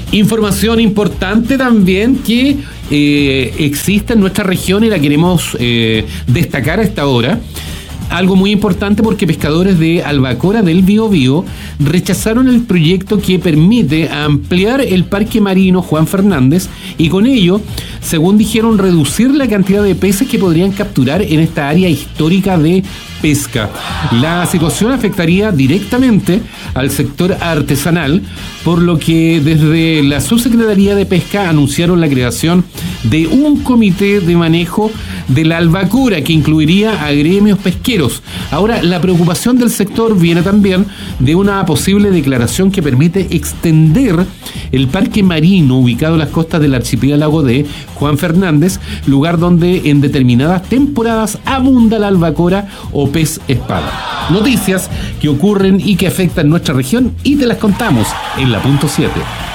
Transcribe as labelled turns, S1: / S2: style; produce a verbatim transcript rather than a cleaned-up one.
S1: Información importante también que eh, existe en nuestra región y la queremos eh, destacar a esta hora. Algo muy importante porque pescadores de Albacora del Biobío rechazaron el proyecto que permite ampliar el parque marino Juan Fernández y con ello, según dijeron, reducir la cantidad de peces que podrían capturar en esta área histórica de pesca. La situación afectaría directamente al sector artesanal, por lo que desde la Subsecretaría de Pesca anunciaron la creación de un comité de manejo de la albacora que incluiría a gremios pesqueros. Ahora, la preocupación del sector viene también de una posible declaración que permite extender el parque marino ubicado en las costas del archipiélago de Juan Fernández, lugar donde en determinadas temporadas abunda la albacora o pez espada. Noticias que ocurren y que afectan nuestra región y te las contamos en la punto siete.